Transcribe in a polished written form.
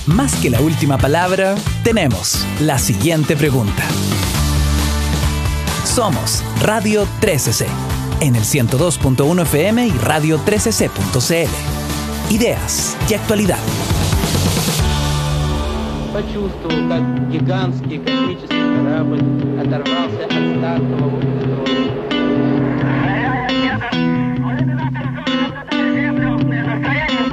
Más que la última palabra, tenemos la siguiente pregunta. Somos Radio 13C, en el 102.1 FM y Radio 13C.cl. Ideas y actualidad. Почувствовал, как гигантский космический корабль оторвался